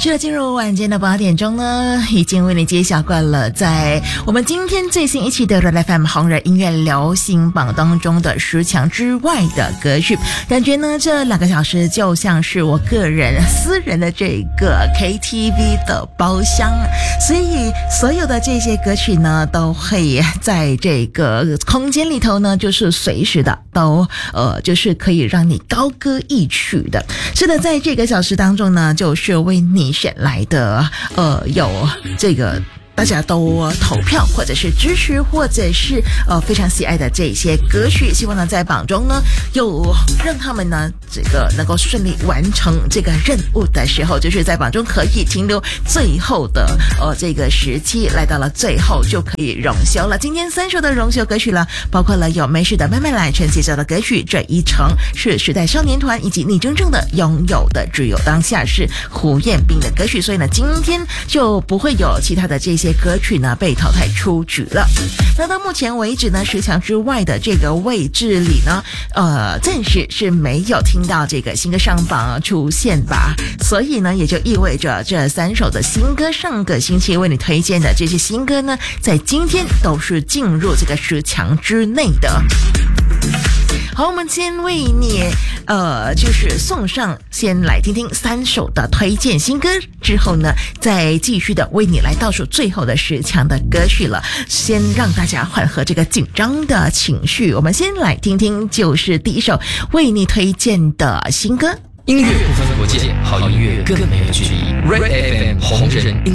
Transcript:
是的，进入晚间的8点钟呢，已经为你揭晓过了在我们今天最新一期的 Red FM 红人音乐流行榜当中的10强之外的歌曲。感觉呢这2个小时就像是我个人私人的这个 KTV 的包厢，所以所有的这些歌曲呢都会在这个空间里头呢，就是随时的都就是可以让你高歌一曲的。是的，在这个小时当中呢，就是为你选来的有这个大家都投票或者是支持或者是非常喜爱的这些歌曲，希望呢在榜中呢有让他们呢这个能够顺利完成这个任务的时候，就是在榜中可以停留最后的这个时期，来到了最后就可以荣休了。今天3首的荣休歌曲了，包括了有梅氏的慢慢来、陈绮贞的歌曲这一程是时代少年团，以及你真正的拥有的只有当下是胡彦斌的歌曲，所以呢今天就不会有其他的这些歌曲呢被淘汰出局了。那到目前为止呢，10强之外的这个位置里呢暂时是没有听到这个新歌上榜出现吧，所以呢也就意味着这3首的新歌，上个星期为你推荐的这些新歌呢，在今天都是进入这个10强之内的。好，我们先为你就是送上，先来听听3首的推荐新歌，之后呢再继续的为你来倒数最后的10强的歌曲了。先让大家缓和这个紧张的情绪，我们先来听听就是第一首为你推荐的新歌。 音乐不分国界，好音乐更没有距离。Red FM 红人音